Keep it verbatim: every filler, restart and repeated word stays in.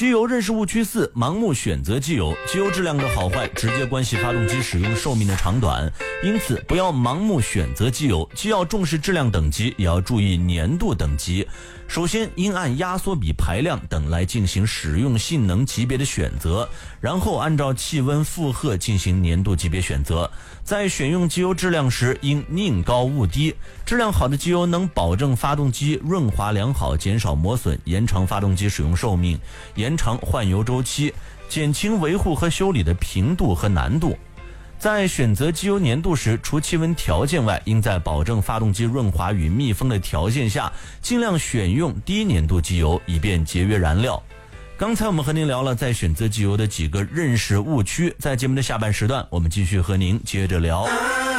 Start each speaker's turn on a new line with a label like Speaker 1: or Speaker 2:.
Speaker 1: 机油认识误区四：盲目选择机油。机油质量的好坏直接关系发动机使用寿命的长短，因此不要盲目选择机油，既要重视质量等级，也要注意粘度等级。首先应按压缩比、排量等来进行使用性能级别的选择，然后按照气温负荷进行粘度级别选择。在选用机油质量时应宁高勿低，质量好的机油能保证发动机润滑良好，减少磨损，延长发动机使用寿命，延长换油周期，减轻维护和修理的频度和难度。在选择机油粘度时，除气温条件外，应在保证发动机润滑与密封的条件下，尽量选用低粘度机油，以便节约燃料。刚才我们和您聊了在选择机油的几个认识误区，在节目的下半时段，我们继续和您接着聊。